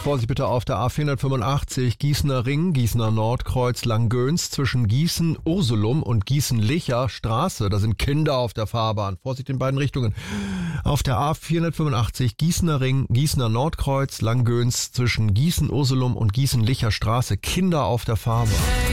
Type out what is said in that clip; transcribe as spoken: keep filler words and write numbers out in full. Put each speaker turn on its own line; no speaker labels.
Vorsicht bitte auf der A vierhundertfünfundachtzig, Gießener Ring, Gießener Nordkreuz, Langgöns zwischen Gießen-Ursulum und Gießen-Licher Straße. Da sind Kinder auf der Fahrbahn. Vorsicht in beiden Richtungen. Auf der A vierhundertfünfundachtzig, Gießener Ring, Gießener Nordkreuz, Langgöns zwischen Gießen-Ursulum und Gießen-Licher Straße. Kinder auf der Fahrbahn.